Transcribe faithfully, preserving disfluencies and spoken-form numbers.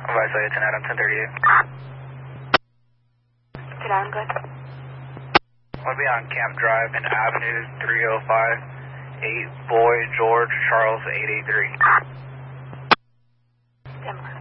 Advise I ten Adam ten thirty-eight. ten Adam, good. I'll be on Camp Drive in Avenue three oh five, eight Boy George Charles eight eight three. Denmark.